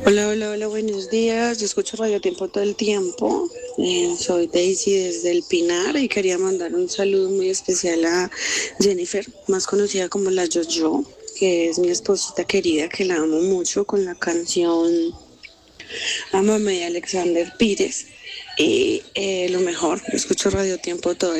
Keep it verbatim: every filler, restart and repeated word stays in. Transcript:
Hola, hola, hola, buenos días. Yo escucho Radio Tiempo todo el tiempo. Eh, soy Daisy desde el Pinar y quería mandar un saludo muy especial a Jennifer, más conocida como la Yo-Yo, que es mi esposita querida, que la amo mucho con la canción Amame de Alexander Pires. Y eh, lo mejor, yo escucho Radio Tiempo todo